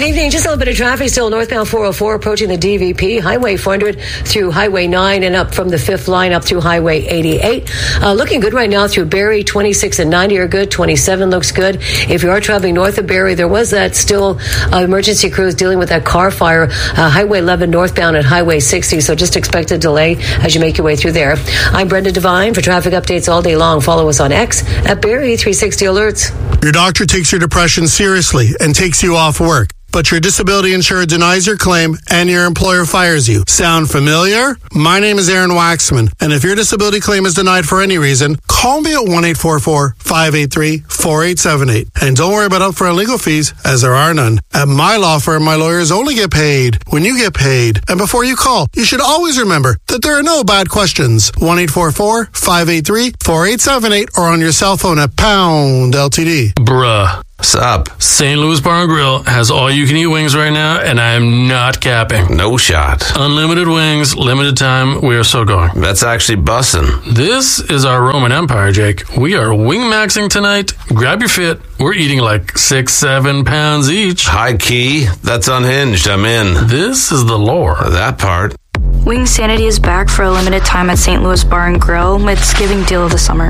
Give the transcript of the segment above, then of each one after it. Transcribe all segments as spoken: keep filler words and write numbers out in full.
Good evening. Just a little bit of traffic still northbound four oh four approaching the D V P. Highway four hundred through Highway nine and up from the fifth line up through Highway eighty-eight. Uh, looking good right now through Barrie. twenty-six and ninety are good. twenty-seven looks good. If you are traveling north of Barrie, there was that still uh, emergency crews dealing with that car fire. Uh, Highway eleven northbound at Highway sixty. So just expect a delay as you make your way through there. I'm Brenda Devine. For traffic updates all day long, follow us on X at Barrie three sixty Alerts. Your doctor takes your depression seriously and takes you off work, but your disability insurer denies your claim and your employer fires you. Sound familiar? My name is Aaron Waxman, and if your disability claim is denied for any reason, call me at one eight four four, five eight three, four eight seven eight. And don't worry about upfront legal fees, as there are none. At my law firm, my lawyers only get paid when you get paid. And before you call, you should always remember that there are no bad questions. one eight four four, five eight three, four eight seven eight or on your cell phone at pound L T D. Bruh. What's up? Saint Louis Bar and Grill has all-you-can-eat wings right now, and I am not capping. No shot. Unlimited wings, limited time, we are so going. That's actually bussin'. This is our Roman Empire, Jake. We are wing-maxing tonight. Grab your fit. We're eating like six, seven pounds each. High key? That's unhinged. I'm in. This is the lore. That part. Wing Sanity is back for a limited time at Saint Louis Bar and Grill. It's giving deal of the summer.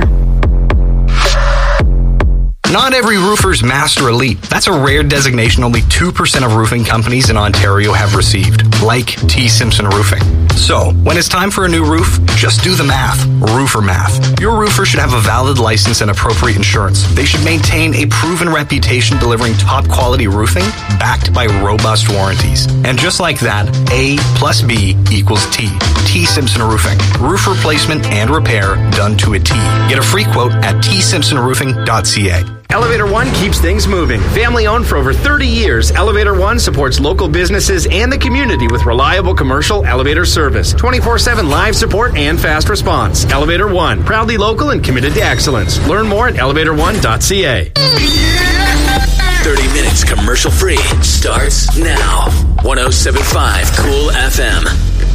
Not every roofer's Master Elite. That's a rare designation only two percent of roofing companies in Ontario have received, like T. Simpson Roofing. So, when it's time for a new roof, just do the math. Roofer math. Your roofer should have a valid license and appropriate insurance. They should maintain a proven reputation delivering top quality roofing, backed by robust warranties. And just like that, A plus B equals T. T. Simpson Roofing. Roof replacement and repair done to a T. Get a free quote at t simpson roofing dot c a. Elevator One keeps things moving. Family owned for over thirty years, Elevator One supports local businesses and the community with reliable commercial elevator service, twenty-four seven live support and fast response. Elevator One, proudly local and committed to excellence. Learn more at elevator one dot c a. thirty minutes commercial free starts now. one oh seven point five Cool F M.